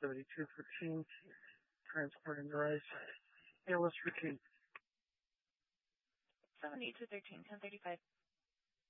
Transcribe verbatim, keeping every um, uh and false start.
seventy-two fifteen, transporting the rice. Yeah, let's repeat. seventy-two thirteen, ten thirty-five.